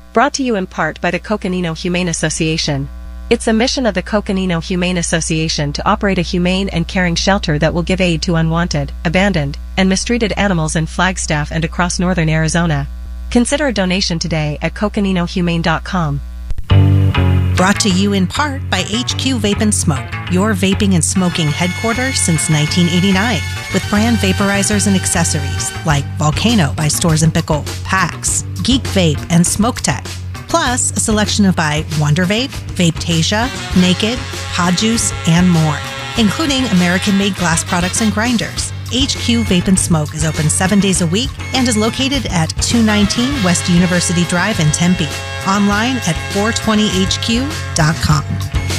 Brought to you in part by the Coconino Humane Association. It's a mission of the Coconino Humane Association to operate a humane and caring shelter that will give aid to unwanted, abandoned, and mistreated animals in Flagstaff and across northern Arizona. Consider a donation today at coconinohumane.com. Brought to you in part by HQ Vape and Smoke, your vaping and smoking headquarters since 1989, with brand vaporizers and accessories like Volcano by Stores & Pickle, PAX, Geek Vape, and Smoke Tech. Plus, a selection of by Wonder Vape, Vapetasia, Naked, Pod Juice, and more, including American-made glass products and grinders. HQ Vape and Smoke is open 7 days a week and is located at 219 West University Drive in Tempe. Online at 420hq.com.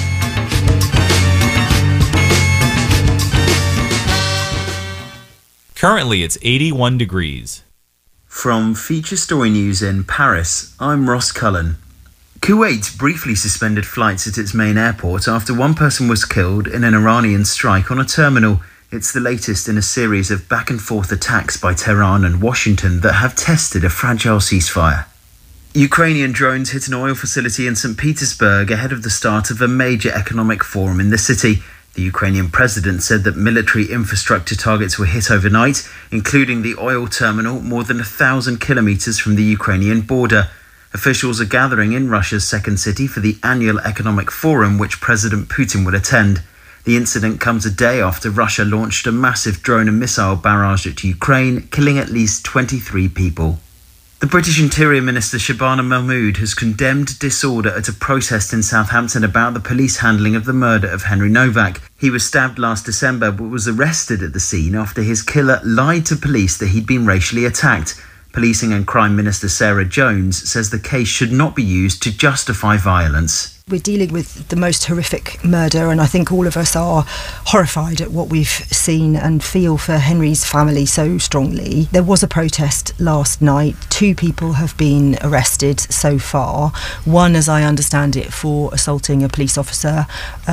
Currently, it's 81 degrees. From Feature Story News in Paris, I'm Ross Cullen. Kuwait briefly suspended flights at its main airport after one person was killed in an Iranian strike on a terminal. It's the latest in a series of back-and-forth attacks by Tehran and Washington that have tested a fragile ceasefire. Ukrainian drones hit an oil facility in St. Petersburg ahead of the start of a major economic forum in the city. The Ukrainian president said that military infrastructure targets were hit overnight, including the oil terminal more than 1,000 kilometers from the Ukrainian border. Officials are gathering in Russia's second city for the annual economic forum, which President Putin will attend. The incident comes a day after Russia launched a massive drone and missile barrage at Ukraine, killing at least 23 people. The British Interior Minister Shabana Mahmood has condemned disorder at a protest in Southampton about the police handling of the murder of Henry Novak. He was stabbed last December but was arrested at the scene after his killer lied to police that he'd been racially attacked. Policing and Crime Minister Sarah Jones says the case should not be used to justify violence. We're dealing with the most horrific murder, and I think all of us are horrified at what we've seen and feel for Henry's family so strongly. There was a protest last night. 2 people have been arrested so far. One, as I understand it, for assaulting a police officer,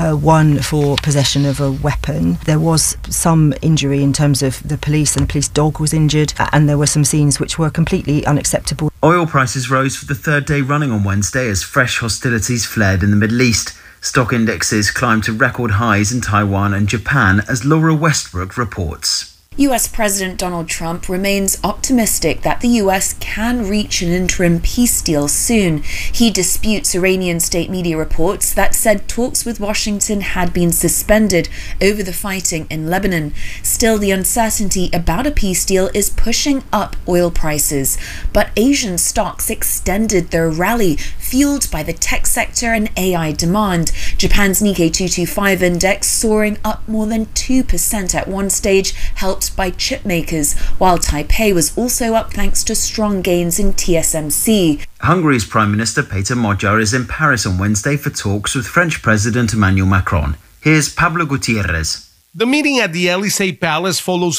one for possession of a weapon. There was some injury in terms of the police, and the police dog was injured, and there were some scenes which were completely unacceptable. Oil prices rose for the third day running on Wednesday as fresh hostilities flared in the Middle East. Stock indexes climbed to record highs in Taiwan and Japan, as Laura Westbrook reports. US President Donald Trump remains optimistic that the US can reach an interim peace deal soon. He disputes Iranian state media reports that said talks with Washington had been suspended over the fighting in Lebanon. Still, the uncertainty about a peace deal is pushing up oil prices. But Asian stocks extended their rally, fueled by the tech sector and AI demand. Japan's Nikkei 225 index soaring up more than 2% at one stage, helped by chip makers, while Taipei was also up thanks to strong gains in TSMC. Hungary's Prime Minister Peter Magyar is in Paris on Wednesday for talks with French President Emmanuel Macron. Here's Pablo Gutierrez. The meeting at the Élysée Palace follows